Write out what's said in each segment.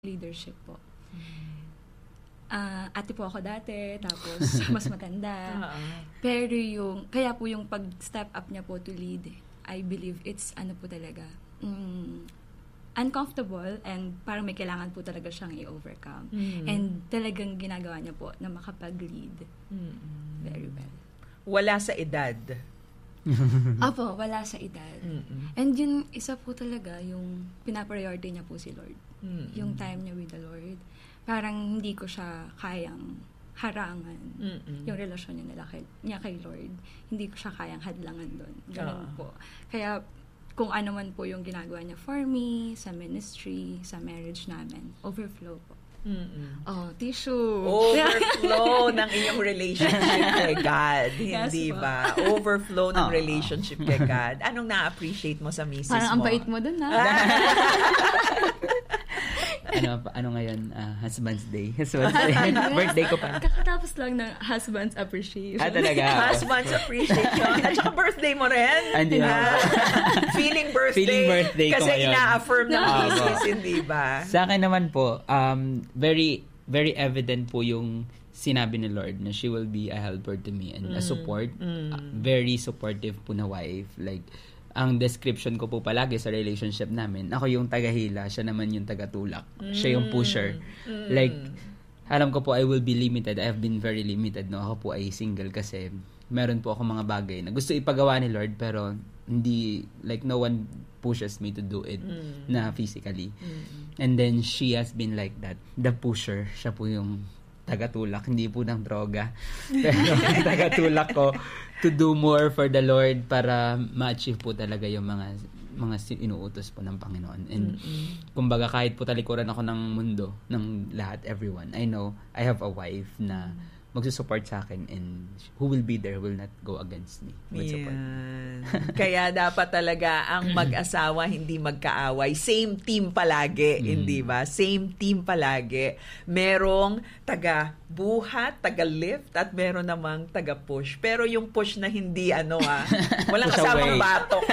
leadership po. Ate po ako dati, tapos mas matanda. Pero kaya po yung pag-step up niya po to lead, I believe it's po talaga, uncomfortable and parang may kailangan po talaga siyang i-overcome. And talagang ginagawa niya po na makapag-lead. Very well. Wala sa edad. Apo, wala sa edad. And yun, isa po talaga yung pinapriority niya po si Lord. Yung time niya with the Lord. Parang hindi ko siya kayang harangan yung relasyon niya kay Lord. Hindi ko siya kayang hadlangan doon. Ganun po. Kaya kung ano man po yung ginagawa niya for me, sa ministry, sa marriage namin, overflow po. Tissue. Overflow ng iyong relationship kay God. Hindi Yes, ba? Overflow ng relationship kay God. Anong na-appreciate mo sa misis Parang mo? ang bait mo dun, ha? Ano ngayon? Husband's Day. Birthday ko pa. Kakatapos lang ng husband's appreciation. Talaga? Husband's appreciation. At saka birthday mo rin. Hindi Feeling birthday. Feeling birthday ko kasi ngayon. ina-affirm ng misis, hindi ba? Sa akin naman po, very, very evident po yung sinabi ni Lord na she will be a helper to me and a support. Very supportive po na wife. Like, ang description ko po palagi sa relationship namin, ako yung tagahila, siya naman yung tagatulak. Siya yung pusher. Like, alam ko po, I will be limited. I have been very limited. No? Ako po ay single kasi meron po ako mga bagay na gusto ipagawa ni Lord pero hindi, like, no one pushes me to do it na physically. And then, she has been like that. The pusher. Siya po yung tagatulak. Hindi po ng droga. Pero tagatulak ko to do more for the Lord para ma-achieve po talaga yung mga inuutos po ng Panginoon. And kumbaga kahit po talikuran ako ng mundo, ng lahat, everyone, I know I have a wife na magsusupport sa akin and who will be there will not go against me. Kaya dapat talaga ang mag-asawa hindi magkaaway. Same team palagi, hindi ba? Same team palagi. Merong taga-buhat, taga-lift, at meron namang taga-push. Pero yung push na hindi walang kasamang batok.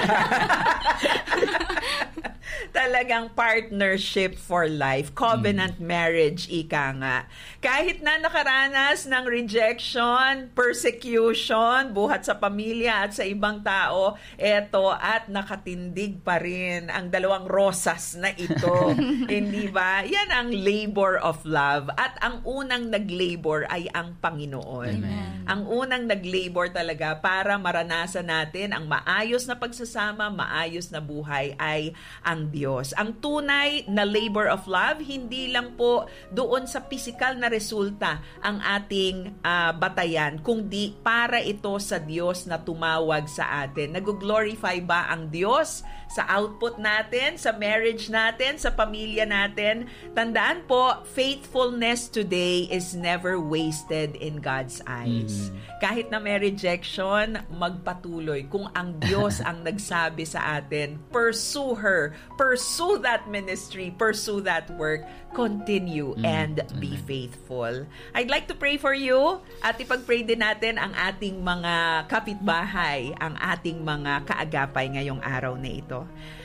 Talagang partnership for life. Covenant marriage, ika nga. Kahit na nakaranas ng rejection, persecution, buhat sa pamilya at sa ibang tao, eto at nakatindig pa rin ang dalawang rosas na ito. Hindi ba? Yan ang labor of love. At ang unang nag-labor ay ang Panginoon. Amen. Ang unang nag-labor talaga para maranasan natin ang maayos na pagsasama, maayos na buhay ay ang Diyos. Ang tunay na labor of love, hindi lang po doon sa physical na resulta ang ating batayan, kundi para ito sa Diyos na tumawag sa atin. Nag-glorify ba ang Diyos sa output natin, sa marriage natin, sa pamilya natin? Tandaan po, faithfulness today is never wasted in God's eyes. Kahit na may rejection, magpatuloy. Kung ang Diyos ang nagsabi sa atin, pursue her, pursue that ministry, pursue that work, continue and be faithful. I'd like to pray for you at ipag-pray din natin ang ating mga kapitbahay, ang ating mga kaagapay ngayong araw na ito.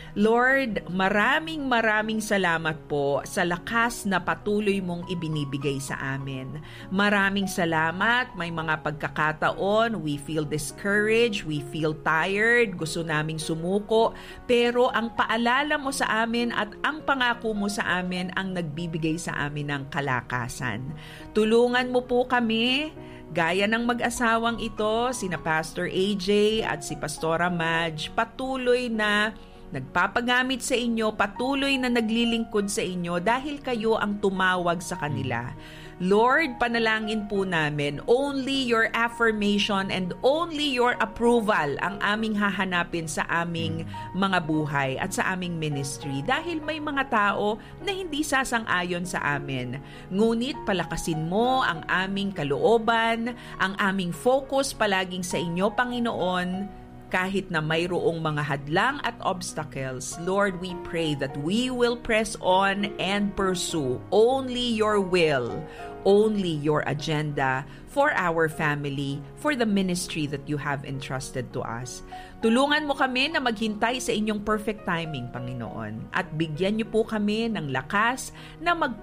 Lord, maraming salamat po sa lakas na patuloy mong ibinibigay sa amin. Maraming salamat. May mga pagkakataon, we feel discouraged, we feel tired, gusto naming sumuko, pero ang paalala mo sa amin at ang pangako mo sa amin ang nagbibigay sa amin ng kalakasan. Tulungan mo po kami, gaya ng mag-asawang ito, sina Pastor AJ at si Pastora Madge, patuloy na nagpapagamit sa inyo, patuloy na naglilingkod sa inyo dahil kayo ang tumawag sa kanila. Lord, panalangin po namin, only your affirmation and only your approval ang aming hahanapin sa aming mga buhay at sa aming ministry dahil may mga tao na hindi sasang-ayon sa amin. Ngunit palakasin mo ang aming kalooban, ang aming focus palaging sa inyo, Panginoon, kahit na mayroong mga hadlang at obstacles, Lord, we pray that we will press on and pursue only your will, only your agenda for our family, for the ministry that you have entrusted to us. Tulungan mo kami na maghintay sa inyong perfect timing, Panginoon, at bigyan niyo po kami ng lakas na